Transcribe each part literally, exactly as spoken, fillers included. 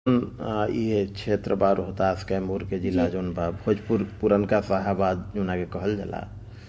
आ, ये क्षेत्र बा रोहतास कैमूर के जिला जौन बा भोजपुर पुरनका साहबाद जोना के कहल जाला।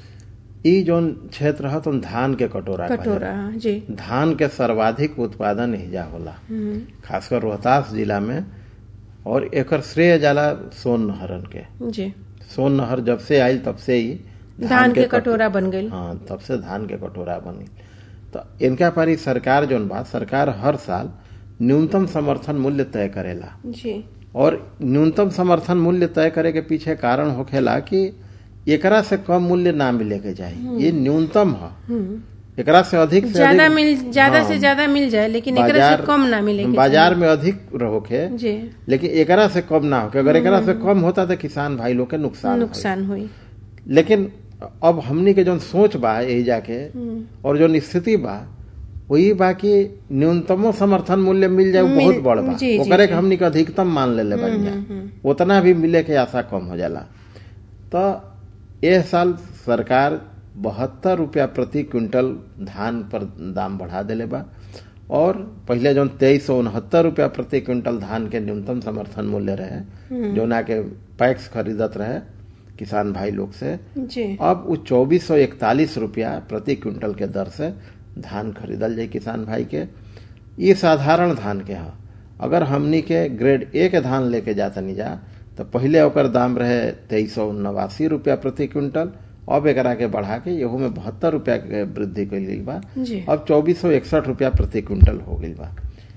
ई जौन क्षेत्र ह तो धान के कटोरा कटोरा जी धान के सर्वाधिक उत्पादन एहिजा होला, खासकर रोहतास जिला में। और एकर श्रेय जाला सोन नहरन के। जी सोन नहर जब से आयल तब से ही धान, धान के, के कटोरा बन गई। हाँ, तब से धान के कटोरा बनी। तो इनका पारी सरकार जौन बा सरकार हर साल न्यूनतम समर्थन मूल्य तय करेला जी। और न्यूनतम समर्थन मूल्य तय करे के पीछे कारण होखेला कि एकरा से कम मूल्य ना मिले के चाहिए, ये न्यूनतम है। एकरा से अधिक से ज्यादा मिल ज्यादा हाँ, से ज्यादा मिल जाए लेकिन एकरा से कम ना मिले के बाजार में अधिक होखे जी, लेकिन एकरा से कम ना होके। अगर एकरा से कम होता तो किसान भाई लोग के नुकसान नुकसान हुई। लेकिन अब हमनी के जौन सोच बा यही जाके और जौन स्थिति बा वही बाकी न्यूनतम समर्थन मूल्य मिल जाए बहुत बड़ बा, ओकरे के हमनी के अधिकतम मान ले ले बन जाए, उतना भी मिले के आशा कम हो जाला। तो यह साल सरकार बहत्तर रुपया प्रति क्विंटल धान पर दाम बढ़ा देले बा। और पहले जौन तेईस सौ उनहत्तर रुपया प्रति क्विंटल धान के न्यूनतम समर्थन मूल्य रहे जो ना के पैक्स खरीदत रहे किसान भाई लोग से, अब वो चौबीस सौ इकतालीस रुपया प्रति क्विंटल के दर से धान खरीदल जाए किसान भाई के। ये साधारण धान के है। अगर हमनी के ग्रेड ए के धान लेके जाता नहीं जा तो पहले ओकर दाम रहे तेईस सौ नवासी रुपया प्रति क्विंटल, अब एकरा के बढ़ा के यहू में बहत्तर रुपया के वृद्धि कइल गइल बा, अब चौबीस सौ इकसठ रुपया प्रति क्विंटल हो गइल बा।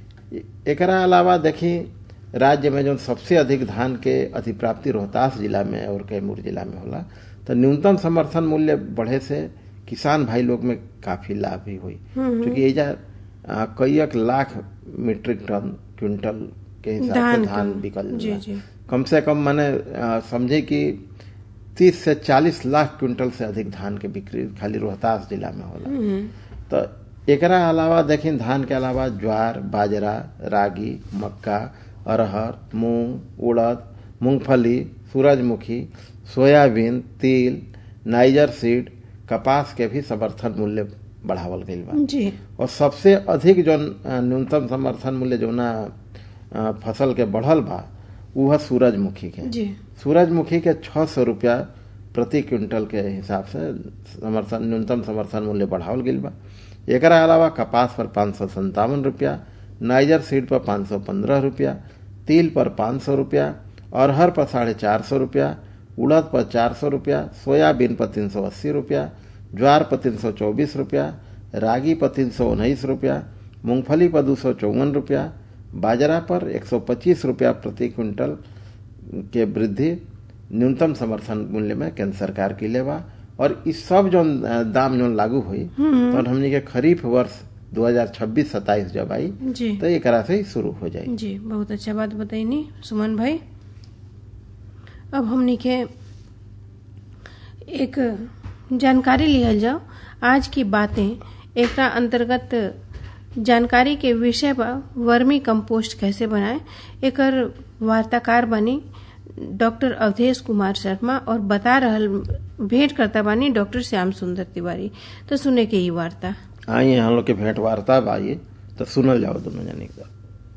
एकरा अलावा देखी राज्य में जो सबसे अधिक धान के अधिप्राप्ति रोहतास जिला में और कैमूर जिला में होला, तो न्यूनतम समर्थन मूल्य बढ़े से किसान भाई लोग में काफी लाभ भी हुई, क्योंकि एजा कई एक लाख मीट्रिक टन क्विंटल के हिसाब से धान बिकल जाला। कम से कम माने समझे कि तीस से चालीस लाख क्विंटल से अधिक धान के बिक्री खाली रोहतास जिला में होला। तो एकरा अलावा देखिन धान के अलावा ज्वार, बाजरा, रागी, मक्का, अरहर, मूंग, उड़द, मूंगफली, सूरजमुखी, सोयाबीन, तिल, नाइजर सीड, कपास के भी समर्थन मूल्य बढ़ावल गइल बा। और सबसे अधिक जो न्यूनतम समर्थन मूल्य जो ना फसल के बढ़ल बा वह सूरजमुखी के। सूरजमुखी के छह सौ रुपया प्रति क्विंटल के हिसाब से समर्थन न्यूनतम समर्थन मूल्य बढ़ावल गइल बा। एकरा अलावा कपास पर पाँच सौ संतावन रुपया, नाइजर सीड पर पाँच सौ पंद्रह रुपया, तिल पर पाँच सौ रुपया, अरहर पर साढ़े चार सौ रुपया, उड़द पर चार सौ रुपया, सोयाबीन पर तीन सौ अस्सी रुपया, ज्वार पर तीन सौ चौबीस रुपया, रागी पर तीन सौ उन्नीस रुपया, मूंगफली पर दो सौ चौवन रुपया, बाजरा पर एक सौ पच्चीस रुपया प्रति क्विंटल के वृद्धि न्यूनतम समर्थन मूल्य में केंद्र सरकार की लेवा। और इस सब जो दाम जो लागू हुई तो हमने के खरीफ वर्ष दो हजार छब्बीस सत्ताईस जब आई तो एक तरह से ही शुरू हो जाए। जी, बहुत अच्छा बात बताई सुमन भाई। अब हमने के एक जानकारी लिया जाओ आज की बातें एक अंतर्गत जानकारी के विषय पर वर्मी कंपोस्ट कैसे बनाए। एकर वार्ताकार बनी डॉक्टर अवधेश कुमार शर्मा और बता रहल भेंट करता बानी डॉक्टर श्याम सुंदर तिवारी। तो सुने के ये वार्ता आइए हम लोग के भेंट वार्ता आइए तो सुनल जाओ दोनों जानी का।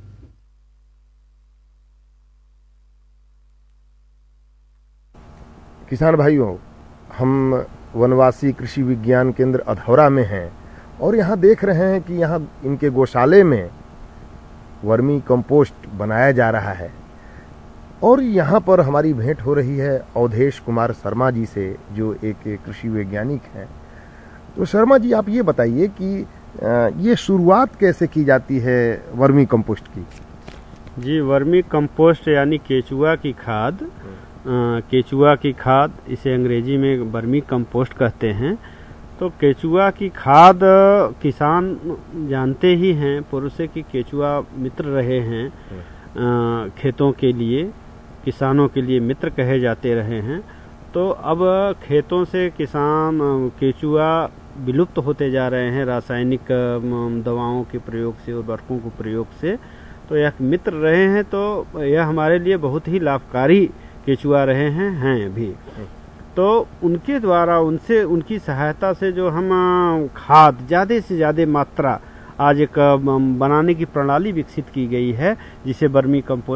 किसान भाइयों, हम वनवासी कृषि विज्ञान केंद्र अधौरा में हैं और यहाँ देख रहे हैं कि यहाँ इनके गौशाले में वर्मी कंपोस्ट बनाया जा रहा है। और यहाँ पर हमारी भेंट हो रही है अवधेश कुमार शर्मा जी से जो एक कृषि वैज्ञानिक हैं। तो शर्मा जी, आप ये बताइए कि ये शुरुआत कैसे की जाती है वर्मी कंपोस्ट की? जी, वर्मी कंपोस्ट यानी केचुआ की खाद, केचुआ की खाद इसे अंग्रेजी में वर्मी कंपोस्ट कहते हैं। तो केचुआ की खाद किसान जानते ही हैं पूर्व से कि केचुआ मित्र रहे हैं, खेतों के लिए, किसानों के लिए मित्र कहे जाते रहे हैं। तो अब खेतों से किसान केचुआ विलुप्त होते जा रहे हैं रासायनिक दवाओं के प्रयोग से, उर्वरकों के प्रयोग से। तो यह मित्र रहे हैं तो यह हमारे लिए बहुत ही लाभकारी केचुआ रहे हैं हैं भी। तो उनके द्वारा उनसे उनकी सहायता से जो हम खाद ज़्यादा से ज़्यादा मात्रा आज एक बनाने की प्रणाली विकसित की गई है जिसे वर्मी कंपोस्ट